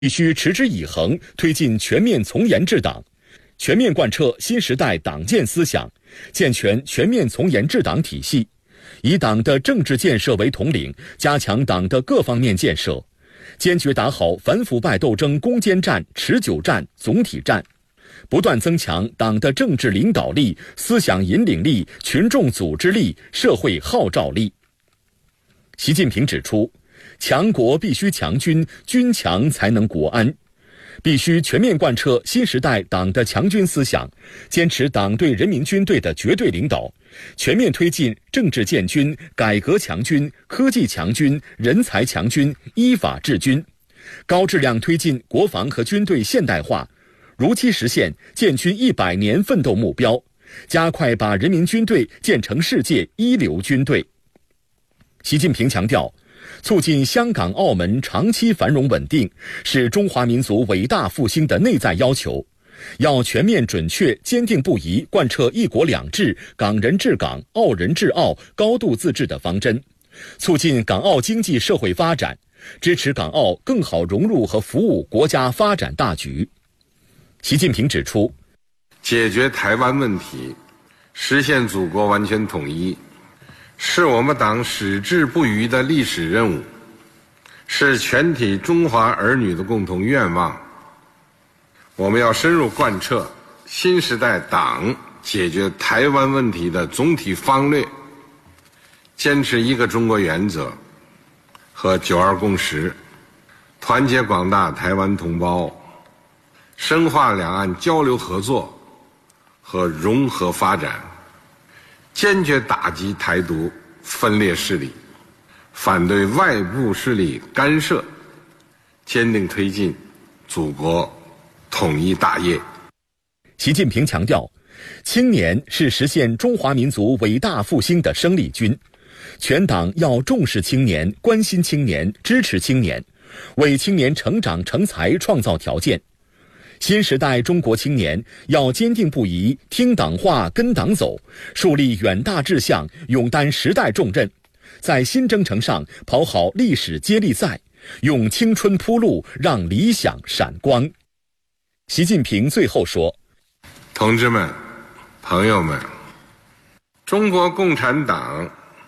必须持之以恒推进全面从严治党，全面贯彻新时代党建思想，健全全面从严治党体系，以党的政治建设为统领，加强党的各方面建设，坚决打好反腐败斗争攻坚战、持久战、总体战，不断增强党的政治领导力、思想引领力、群众组织力、社会号召力。习近平指出，强国必须强军，军强才能国安。必须全面贯彻新时代党的强军思想，坚持党对人民军队的绝对领导，全面推进政治建军、改革强军、科技强军、人才强军、依法治军，高质量推进国防和军队现代化，如期实现建军100年奋斗目标，加快把人民军队建成世界一流军队。习近平强调，促进香港、澳门长期繁荣稳定是中华民族伟大复兴的内在要求，要全面准确、坚定不移贯彻一国两制、港人治港、澳人治澳、高度自治的方针，促进港澳经济社会发展，支持港澳更好融入和服务国家发展大局。习近平指出， 解决台湾问题，实现祖国完全统一，是我们党矢志不渝的历史任务，是全体中华儿女的共同愿望。我们要深入贯彻新时代党解决台湾问题的总体方略，坚持一个中国原则和9·2共识，团结广大台湾同胞，深化两岸交流合作和融合发展，坚决打击台独分裂势力，反对外部势力干涉，坚定推进祖国统一大业。 习近平强调，青年是实现中华民族伟大复兴的生力军，全党要重视青年、关心青年、支持青年，为青年成长成才创造条件。新时代中国青年要坚定不移听党话跟党走，树立远大志向，勇担时代重任，在新征程上跑好历史接力赛，用青春铺路，让理想闪光。习近平最后说， 同志们、朋友们，中国共产党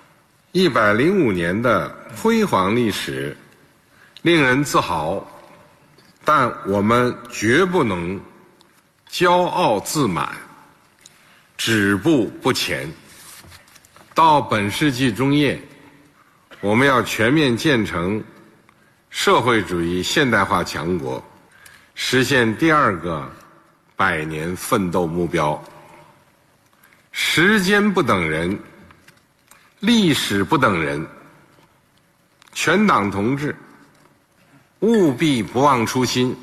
105年的辉煌历史令人自豪，但我们绝不能骄傲自满，止步不前。到本世纪中叶，我们要全面建成社会主义现代化强国，实现第2个100年奋斗目标。时间不等人，历史不等人，全党同志务必不忘初心，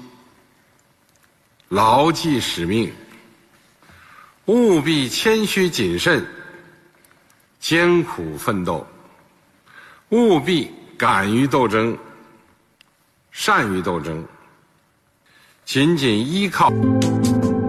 牢记使命，务必谦虚谨慎，艰苦奋斗，务必敢于斗争，善于斗争，仅仅依靠